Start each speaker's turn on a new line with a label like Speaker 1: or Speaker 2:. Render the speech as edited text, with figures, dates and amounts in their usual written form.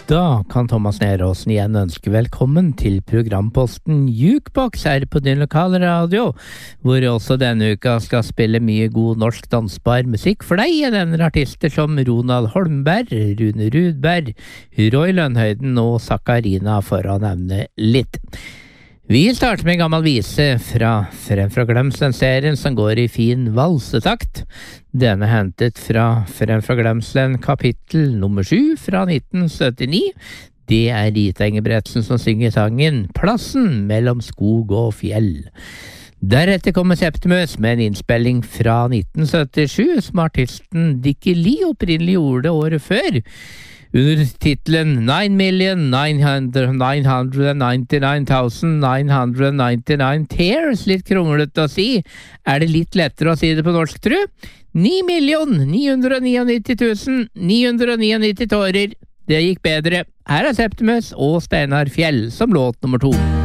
Speaker 1: Da kan Thomas Neråsen igjen ønske velkommen til programposten Jukebox her på din lokale radio, hvor jeg også denne uka skal spille mye god norsk dansbar musikk for deg. Jeg nevner artister som Ronald Holmberg, Rune Rudberg, Roy Lønnhøyden og Sakarina, for å nevne litt. Vi starter med en gammel vise fra Frem fra Glemselen-serien som går i fin valsetakt. Denne hentet fra Frem fra Glemselen kapittel nummer 7 fra 1979. Det Rita Ingebretsen som synger sangen Plassen mellom skog og fjell. Deretter kommer Septimus med en innspilling fra 1977 som artisten Dickie Lee opprinnelig gjorde året før. Under titlen 9,999,999 tears, litt kronglete å si. Det litt lettere å si det på norsk, tru? 9,999,999 tårer. Det gikk bedre. Her Septimus og Steinar Fjell som låt nummer 2.